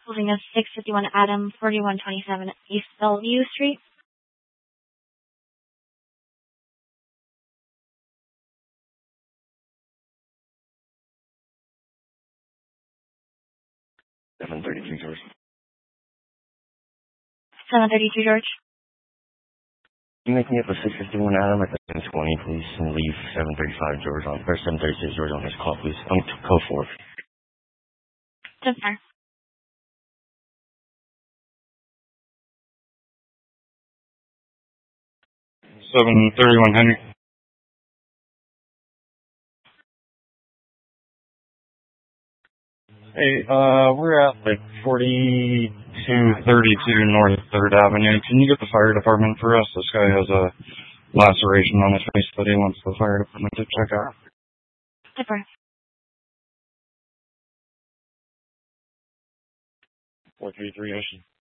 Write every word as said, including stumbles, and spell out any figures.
Holding us six fifty-one Adam, forty-one twenty-seven East Bellevue Street. seven thirty-two, George. seven thirty-two, George. Can you make me up a six fifty-one Adam at seven twenty, please, and leave seven thirty-five George on, or seven thirty-six George on his call, please. I'm code four. Yes, sir. seven thirty-one Henry. Hey, uh, we're at like forty-two thirty-two North third Avenue. Can you get the fire department for us? This guy has a laceration on his face that he wants the fire department to check out. Yes, sir. four three three Ocean.